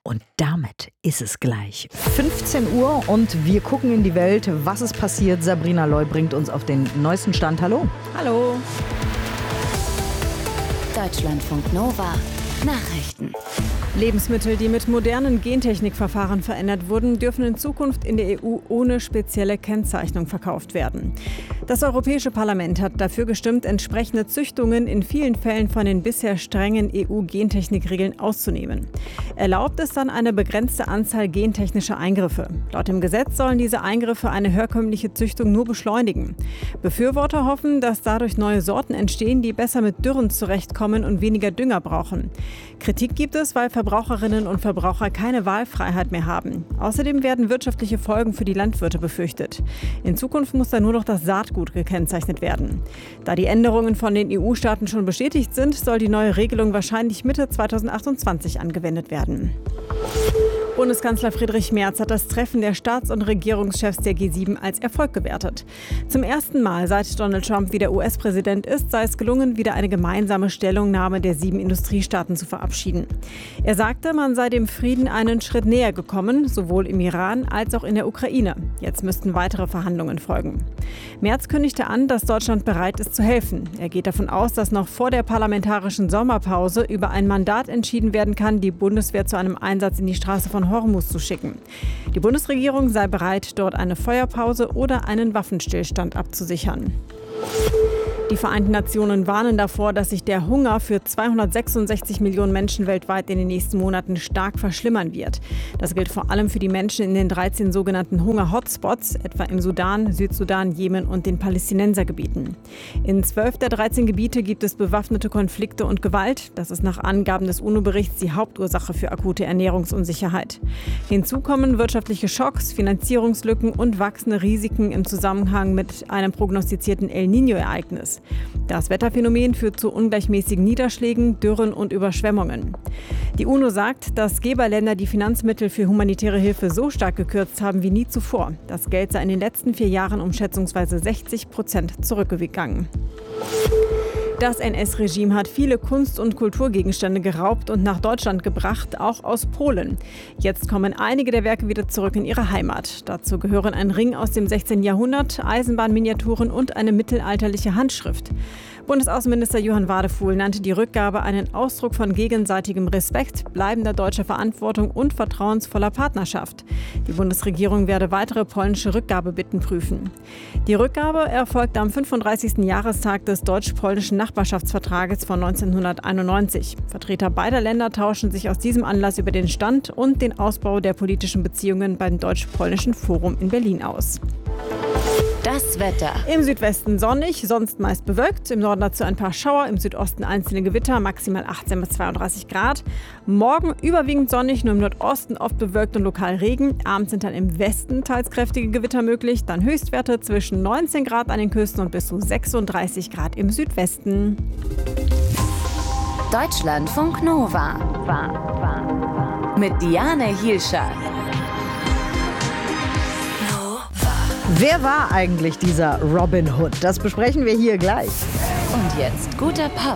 Und damit ist es gleich 15 Uhr und wir gucken in die Welt. Was ist passiert? Sabrina Loy bringt uns auf den neuesten Stand. Hallo. Hallo. Deutschlandfunk Nova. Nachrichten. Lebensmittel, die mit modernen Gentechnikverfahren verändert wurden, dürfen in Zukunft in der EU ohne spezielle Kennzeichnung verkauft werden. Das Europäische Parlament hat dafür gestimmt, entsprechende Züchtungen in vielen Fällen von den bisher strengen EU-Gentechnikregeln auszunehmen. Erlaubt ist dann eine begrenzte Anzahl gentechnischer Eingriffe. Laut dem Gesetz sollen diese Eingriffe eine herkömmliche Züchtung nur beschleunigen. Befürworter hoffen, dass dadurch neue Sorten entstehen, die besser mit Dürren zurechtkommen und weniger Dünger brauchen. Kritik gibt es, weil Verbraucherinnen und Verbraucher keine Wahlfreiheit mehr haben. Außerdem werden wirtschaftliche Folgen für die Landwirte befürchtet. In Zukunft muss dann nur noch das Saatgut gekennzeichnet werden. Da die Änderungen von den EU-Staaten schon bestätigt sind, soll die neue Regelung wahrscheinlich Mitte 2028 angewendet werden. Bundeskanzler Friedrich Merz hat das Treffen der Staats- und Regierungschefs der G7 als Erfolg gewertet. Zum ersten Mal, seit Donald Trump wieder US-Präsident ist, sei es gelungen, wieder eine gemeinsame Stellungnahme der 7 Industriestaaten zu verabschieden. Er sagte, man sei dem Frieden einen Schritt näher gekommen, sowohl im Iran als auch in der Ukraine. Jetzt müssten weitere Verhandlungen folgen. Merz kündigte an, dass Deutschland bereit ist zu helfen. Er geht davon aus, dass noch vor der parlamentarischen Sommerpause über ein Mandat entschieden werden kann, die Bundeswehr zu einem Einsatz in die Straße von Hormuz zu schicken. Die Bundesregierung sei bereit, dort eine Feuerpause oder einen Waffenstillstand abzusichern. Die Vereinten Nationen warnen davor, dass sich der Hunger für 266 Millionen Menschen weltweit in den nächsten Monaten stark verschlimmern wird. Das gilt vor allem für die Menschen in den 13 sogenannten Hunger-Hotspots, etwa im Sudan, Südsudan, Jemen und den Palästinensergebieten. In 12 der 13 Gebiete gibt es bewaffnete Konflikte und Gewalt. Das ist nach Angaben des UNO-Berichts die Hauptursache für akute Ernährungsunsicherheit. Hinzu kommen wirtschaftliche Schocks, Finanzierungslücken und wachsende Risiken im Zusammenhang mit einem prognostizierten El Niño-Ereignis. Das Wetterphänomen führt zu ungleichmäßigen Niederschlägen, Dürren und Überschwemmungen. Die UNO sagt, dass Geberländer die Finanzmittel für humanitäre Hilfe so stark gekürzt haben wie nie zuvor. Das Geld sei in den letzten 4 Jahren um schätzungsweise 60% zurückgegangen. Das NS-Regime hat viele Kunst- und Kulturgegenstände geraubt und nach Deutschland gebracht, auch aus Polen. Jetzt kommen einige der Werke wieder zurück in ihre Heimat. Dazu gehören ein Ring aus dem 16. Jahrhundert, Eisenbahnminiaturen und eine mittelalterliche Handschrift. Bundesaußenminister Johann Wadefuhl nannte die Rückgabe einen Ausdruck von gegenseitigem Respekt, bleibender deutscher Verantwortung und vertrauensvoller Partnerschaft. Die Bundesregierung werde weitere polnische Rückgabebitten prüfen. Die Rückgabe erfolgt am 35. Jahrestag des deutsch-polnischen Nachbarschaftsvertrages von 1991. Vertreter beider Länder tauschen sich aus diesem Anlass über den Stand und den Ausbau der politischen Beziehungen beim Deutsch-Polnischen Forum in Berlin aus. Das Wetter. Im Südwesten sonnig, sonst meist bewölkt. Im Norden dazu ein paar Schauer, im Südosten einzelne Gewitter, maximal 18 bis 32 Grad. Morgen überwiegend sonnig, nur im Nordosten oft bewölkt und lokal Regen. Abends sind dann im Westen teils kräftige Gewitter möglich. Dann Höchstwerte zwischen 19 Grad an den Küsten und bis zu 36 Grad im Südwesten. Deutschlandfunk Nova. Mit Diane Hielscher. Wer war eigentlich dieser Robin Hood? Das besprechen wir hier gleich. Und jetzt guter Pop.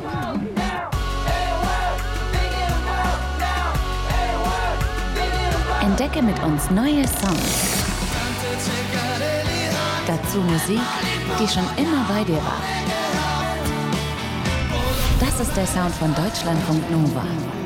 Entdecke mit uns neue Songs. Dazu Musik, die schon immer bei dir war. Das ist der Sound von Deutschlandfunk Nova.